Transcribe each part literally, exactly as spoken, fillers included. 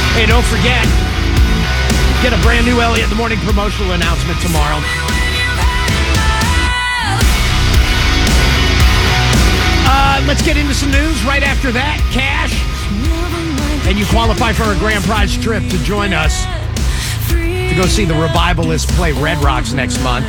Hey, don't forget, get a brand new Elliot in the Morning promotional announcement tomorrow. Uh, let's get into some news right after that. Cash. And you qualify for a grand prize trip to join us to go see the Revivalists play Red Rocks next month.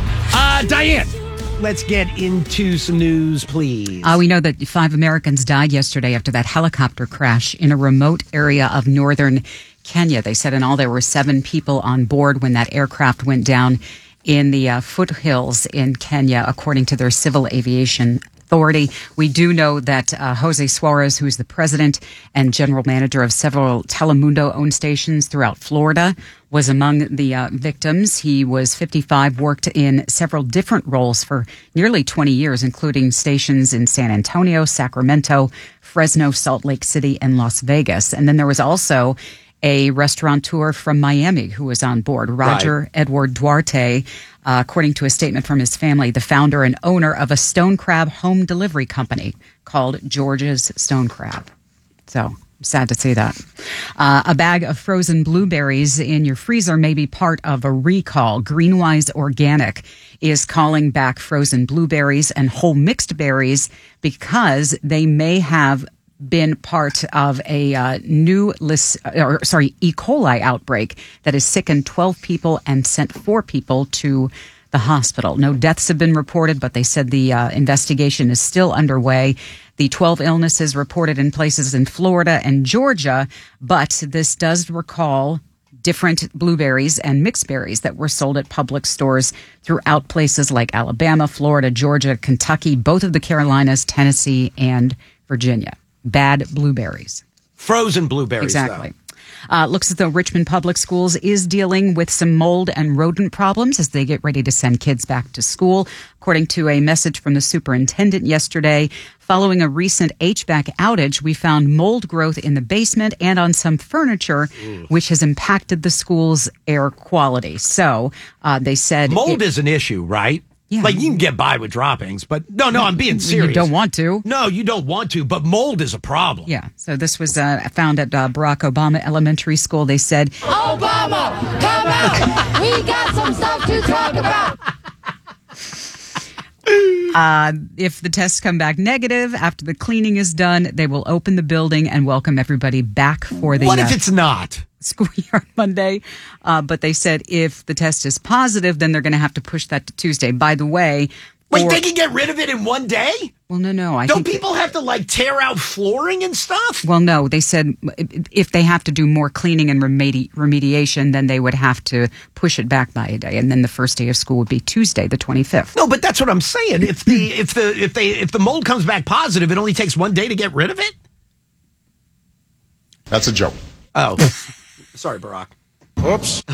Uh, Diane, let's get into some news, please. Uh, we know that five Americans died yesterday after that helicopter crash in a remote area of northern Kenya. They said in all there were seven people on board when that aircraft went down in the uh, foothills in Kenya, according to their civil aviation authority. We do know that uh, Jose Suarez, who is the president and general manager of several Telemundo-owned stations throughout Florida, was among the uh, victims. He was fifty-five, worked in several different roles for nearly twenty years, including stations in San Antonio, Sacramento, Fresno, Salt Lake City, and Las Vegas. And then there was also a restaurateur from Miami who was on board, Roger right. Edward Duarte, uh, according to a statement from his family, the founder and owner of a stone crab home delivery company called George's Stone Crab. So sad to see that. Uh, a bag of frozen blueberries in your freezer may be part of a recall. Greenwise Organic is calling back frozen blueberries and whole mixed berries because they may have been part of a uh, new list, or sorry, E. coli outbreak that has sickened twelve people and sent four people to the hospital. No deaths have been reported, but they said the uh, investigation is still underway. The twelve illnesses reported in places in Florida and Georgia, but this does recall different blueberries and mixed berries that were sold at public stores throughout places like Alabama, Florida, Georgia, Kentucky, both of the Carolinas, Tennessee, and Virginia. Bad blueberries. Frozen blueberries, exactly. Uh, looks as though Richmond Public Schools is dealing with some mold and rodent problems as they get ready to send kids back to school. According to a message from the superintendent yesterday, following a recent H V A C outage, we found mold growth in the basement and on some furniture, Ooh. which has impacted the school's air quality. So uh, they said... Mold it, is an issue, right? Yeah. Like, you can get by with droppings, but no, no, I'm being serious. You don't want to. No, you don't want to, but mold is a problem. Yeah, so this was uh, found at uh, Barack Obama Elementary School. They said, Obama, come out. We got some stuff to talk about. Uh, if the tests come back negative after the cleaning is done, they will open the building and welcome everybody back for the... What if uh, it's not? School year on Monday. Uh, but they said if the test is positive, then they're going to have to push that to Tuesday. By the way... Wait, or, they can get rid of it in one day? Well, no, no. I Don't think people have to, like, tear out flooring and stuff? Well, no. They said if they have to do more cleaning and remedi- remediation, then they would have to push it back by a day. And then the first day of school would be Tuesday, the twenty-fifth. No, but that's what I'm saying. If the if the if they if the mold comes back positive, it only takes one day to get rid of it? That's a joke. Oh. Sorry, Barack. Oops.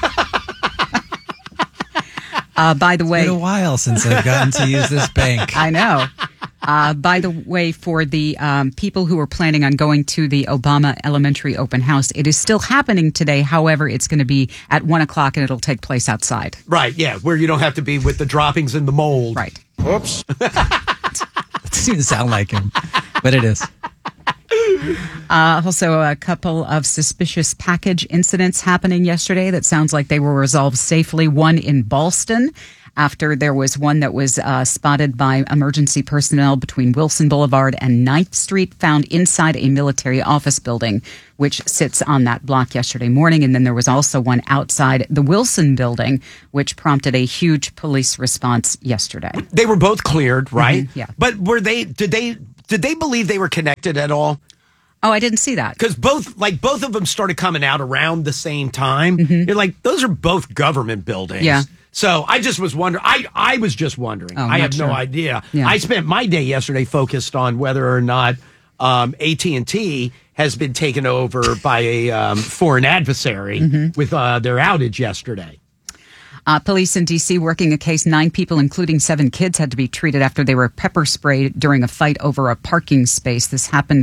Uh, by the way, it's been a while since I've gotten to use this bank. I know. Uh, by the way, for the um, people who are planning on going to the Obama Elementary Open House, it is still happening today. However, it's going to be at one o'clock and it'll take place outside. Right, yeah, where you don't have to be with the droppings and the mold. Right. Oops. It doesn't sound like him, but it is. Uh, also, a couple of suspicious package incidents happening yesterday that sounds like they were resolved safely. One in Ballston, after there was one that was uh, spotted by emergency personnel between Wilson Boulevard and ninth Street, found inside a military office building, which sits on that block yesterday morning. And then there was also one outside the Wilson building, which prompted a huge police response yesterday. They were both cleared, right? Mm-hmm, yeah. But were they, did they, did they believe they were connected at all? Oh, I didn't see that. Because both, like, both of them started coming out around the same time. Mm-hmm. You're like, those are both government buildings. Yeah. So I just was wondering. I, I was just wondering. Oh, I have sure. no idea. Yeah. I spent my day yesterday focused on whether or not um, A T and T has been taken over by a um, foreign adversary mm-hmm. with uh, their outage yesterday. Uh, police in D C working a case. Nine people, including seven kids, had to be treated after they were pepper sprayed during a fight over a parking space. This happened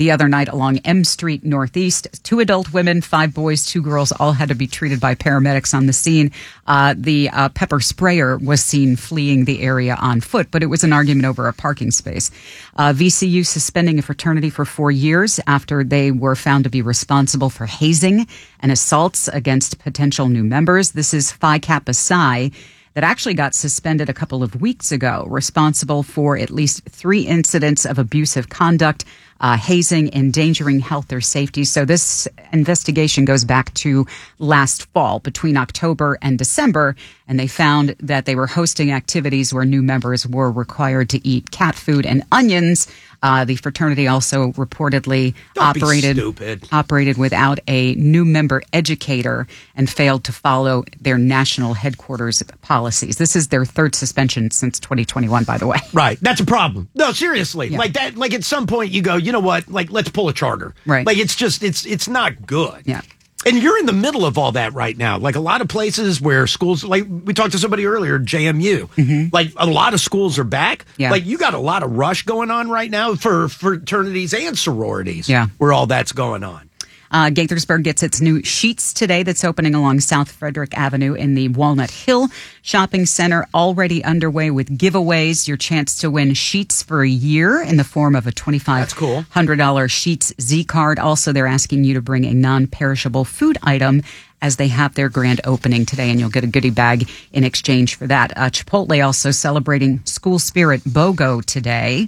the other night along M Street Northeast. Two adult women, five boys, two girls, all had to be treated by paramedics on the scene. Uh, the uh, pepper sprayer was seen fleeing the area on foot, but it was an argument over a parking space. Uh, V C U suspending a fraternity for four years after they were found to be responsible for hazing and assaults against potential new members. This is Phi Kappa Psi, that actually got suspended a couple of weeks ago, responsible for at least three incidents of abusive conduct, uh, hazing, endangering health or safety. So this investigation goes back to last fall, between October and December, and they found that they were hosting activities where new members were required to eat cat food and onions. Uh, the fraternity also reportedly Don't be operated stupid. operated without a new member educator and failed to follow their national headquarters policies. This is their third suspension since twenty twenty-one, by the way. Right. That's a problem. No, seriously. Yeah. Like that, like at some point you go, you know what? Like, let's pull a charter. Right. Like it's just, it's, it's not good. Yeah. And you're in the middle of all that right now. Like a lot of places where schools, like we talked to somebody earlier, J M U, like a lot of schools are back. Yeah. Like you got a lot of rush going on right now for fraternities and sororities. Yeah. Where all that's going on. Uh, Gaithersburg gets its new Sheets today that's opening along South Frederick Avenue in the Walnut Hill Shopping Center, already underway with giveaways. Your chance to win Sheets for a year in the form of a twenty-five hundred dollars Sheets Z card. Also, they're asking you to bring a non-perishable food item as they have their grand opening today, and you'll get a goodie bag in exchange for that. Uh, Chipotle also celebrating School Spirit BOGO today.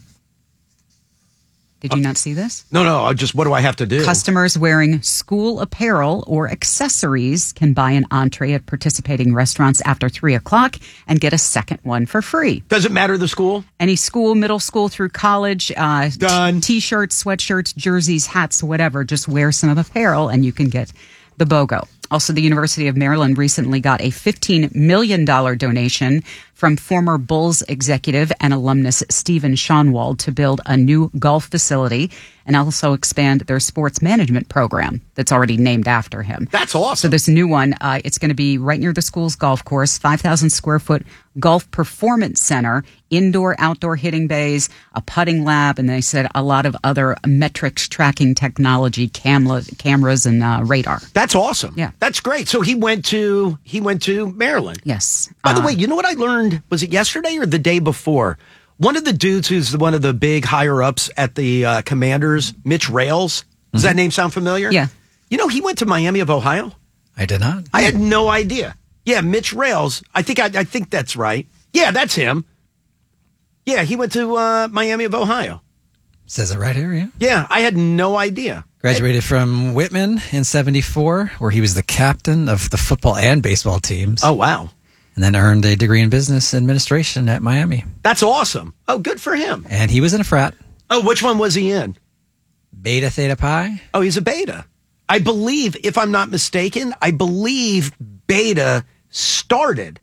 Did you not see this? No, no. I just, what do I have to do? Customers wearing school apparel or accessories can buy an entree at participating restaurants after three o'clock and get a second one for free. Does it matter the school? Any school, middle school through college, uh, Done. T- t-shirts, sweatshirts, jerseys, hats, whatever. Just wear some apparel and you can get the BOGO. Also, the University of Maryland recently got a fifteen million dollars donation from former Bulls executive and alumnus Stephen Schoenwald to build a new golf facility and also expand their sports management program that's already named after him. That's awesome. So this new one, uh, it's going to be right near the school's golf course, five thousand square foot golf performance center, indoor, outdoor hitting bays, a putting lab, and they said a lot of other metrics tracking technology, camera, cameras, and uh, radar. That's awesome. Yeah. That's great. So he went to he went to Maryland. Yes. By the Uh, way, you know what I learned? Was it yesterday or the day before? One of the dudes who's one of the big higher ups at the uh, Commanders, Mitch Rales. Does that name sound familiar? Yeah. You know, he went to Miami of Ohio. I did not. I had no idea. Yeah, Mitch Rales. I think I, I think that's right. Yeah, that's him. Yeah, he went to uh, Miami of Ohio. Says it right here, yeah. Yeah, I had no idea. Graduated from Whitman in seventy-four, where he was the captain of the football and baseball teams. Oh, wow. And then earned a degree in business administration at Miami. That's awesome. Oh, good for him. And he was in a frat. Oh, which one was he in? Beta Theta Pi. Oh, he's a beta. I believe, if I'm not mistaken, I believe beta started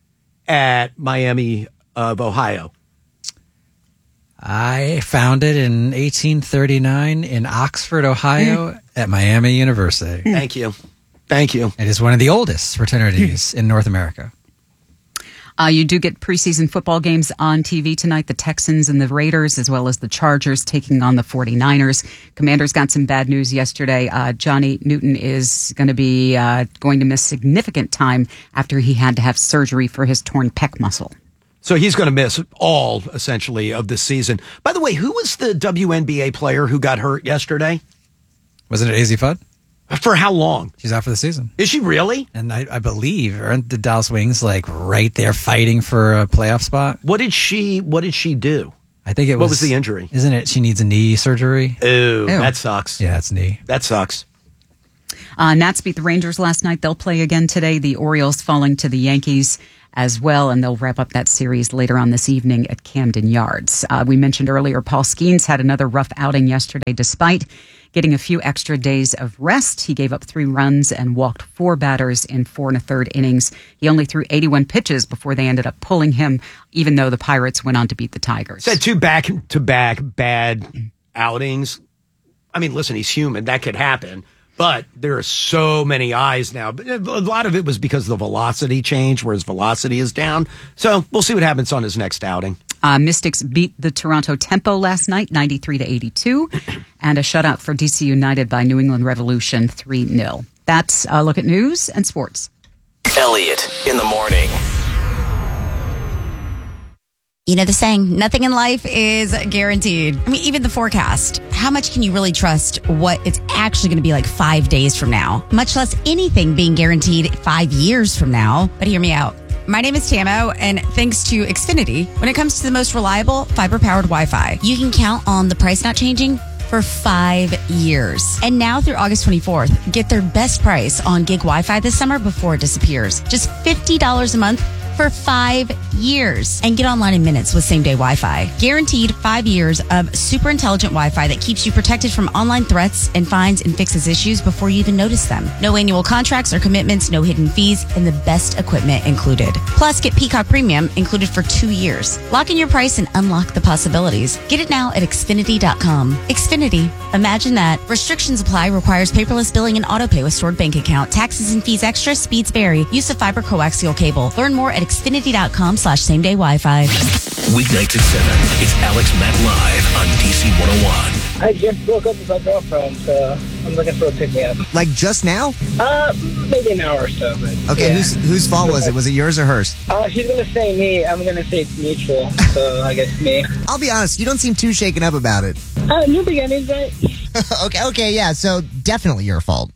at Miami of Ohio. I founded in eighteen thirty-nine in Oxford, Ohio at Miami University. Thank you. Thank you. It is one of the oldest fraternities in North America. Uh, you do get preseason football games on T V tonight. The Texans and the Raiders, as well as the Chargers, taking on the forty-niners. Commanders got some bad news yesterday. Uh, Johnny Newton is going to be uh, going to miss significant time after he had to have surgery for his torn pec muscle. So he's going to miss all, essentially, of the season. By the way, who was the W N B A player who got hurt yesterday? Wasn't it Izzy Fudd? For how long? She's out for the season. Is she really? And I, I believe, aren't the Dallas Wings like right there fighting for a playoff spot? What did she What did she do? I think it was. What was the injury? Isn't it? She needs a knee surgery. Ooh, that sucks. Yeah, it's knee. That sucks. Uh, Nats beat the Rangers last night. They'll play again today. The Orioles falling to the Yankees as well, and they'll wrap up that series later on this evening at Camden Yards. Uh, we mentioned earlier Paul Skeens had another rough outing yesterday despite getting a few extra days of rest. He gave up three runs and walked four batters in four and a third innings. He only threw eighty-one pitches before they ended up pulling him, even though the Pirates went on to beat the Tigers. Said two back-to-back bad outings. I mean, listen, he's human. That could happen. But there are so many eyes now. But a lot of it was because of the velocity change, where his velocity is down. So we'll see what happens on his next outing. Uh, Mystics beat the Toronto Tempo last night, ninety-three to eighty-two, and a shutout for D C United by New England Revolution, three nil. That's a look at news and sports. Elliot in the morning. You know the saying, nothing in life is guaranteed. I mean, even the forecast. How much can you really trust what it's actually going to be like five days from now? Much less anything being guaranteed five years from now. But hear me out. My name is Tamo, and thanks to Xfinity, when it comes to the most reliable fiber-powered Wi-Fi, you can count on the price not changing for five years. And now through August twenty-fourth, get their best price on gig Wi-Fi this summer before it disappears. Just fifty dollars a month for five years. And get online in minutes with same-day Wi-Fi. Guaranteed five years of super intelligent Wi-Fi that keeps you protected from online threats and finds and fixes issues before you even notice them. No annual contracts or commitments, no hidden fees, and the best equipment included. Plus, get Peacock Premium included for two years. Lock in your price and unlock the possibilities. Get it now at Xfinity dot com. Xfinity. Imagine that. Restrictions apply. Requires paperless billing and autopay with stored bank account. Taxes and fees extra. Speeds vary. Use of fiber coaxial cable. Learn more at Xfinity dot com slash same day Wi-Fi. Weeknights at seven. It's Alex Matt Live on D C one oh one. I just broke up with my girlfriend, so I'm looking for a pick-me-up. Like just now? Uh, maybe an hour or so. But Okay, yeah. whose whose fault was it? Was it yours or hers? Uh, she's gonna say me. I'm gonna say it's mutual. So I guess me. I'll be honest, you don't seem too shaken up about it. Uh, new beginnings, right? okay, okay, yeah, so definitely your fault.